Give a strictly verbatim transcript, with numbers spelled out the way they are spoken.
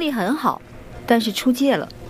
力很好，但是出界了。